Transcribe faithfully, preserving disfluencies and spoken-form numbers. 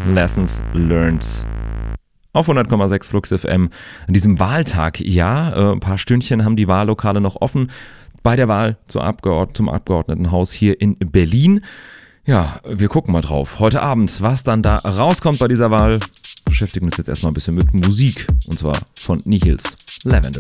Lessons Learned. Auf hundert Komma sechs Flux F M. An diesem Wahltag, ja, äh, ein paar Stündchen haben die Wahllokale noch offen bei der Wahl zur Abgeord- zum Abgeordnetenhaus hier in Berlin. Ja, wir gucken mal drauf. Heute Abend, was dann da rauskommt bei dieser Wahl, beschäftigen uns jetzt erstmal ein bisschen mit Musik. Und zwar von Nihils Lavender.